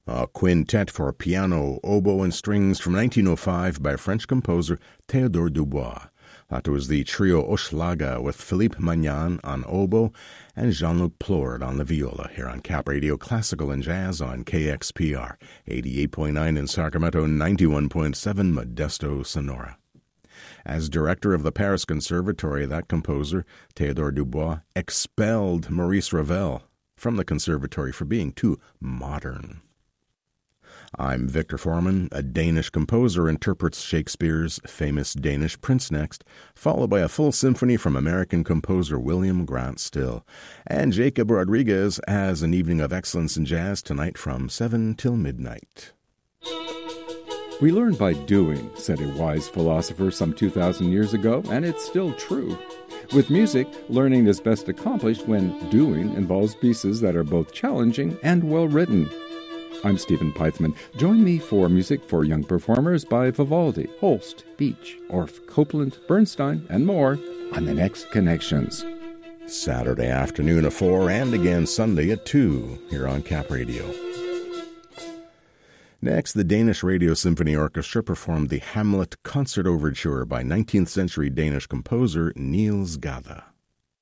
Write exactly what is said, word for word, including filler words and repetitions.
A quintet for piano, oboe, and strings from nineteen oh five by French composer Théodore Dubois. That was the trio Hochelaga with Philippe Magnan on oboe and Jean-Luc Plord on the viola here on Cap Radio Classical and Jazz on K X P R, eighty-eight point nine in Sacramento, ninety-one point seven Modesto, Sonora. As director of the Paris Conservatory, that composer, Théodore Dubois, expelled Maurice Ravel from the conservatory for being too modern. I'm Victor Foreman. A Danish composer interprets Shakespeare's famous Danish Prince next, followed by a full symphony from American composer William Grant Still. And Jacob Rodriguez has an evening of excellence in jazz tonight from seven till midnight. We learn by doing, said a wise philosopher some two thousand years ago, and it's still true. With music, learning is best accomplished when doing involves pieces that are both challenging and well-written. I'm Stephen Peithman. Join me for Music for Young Performers by Vivaldi, Holst, Beach, Orff, Copland, Bernstein, and more on the next Connections. Saturday afternoon at four and again Sunday at two here on Cap Radio. Next, the Danish Radio Symphony Orchestra performed the Hamlet Concert Overture by nineteenth century Danish composer Niels Gade.